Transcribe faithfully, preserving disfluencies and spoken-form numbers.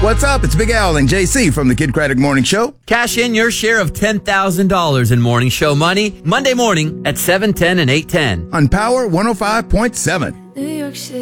What's up? It's Big Al and J C from the Kid Craddock Morning Show. Cash in your share of ten thousand dollars in morning show money Monday morning at seven ten and eight ten On Power one oh five point seven. New York City.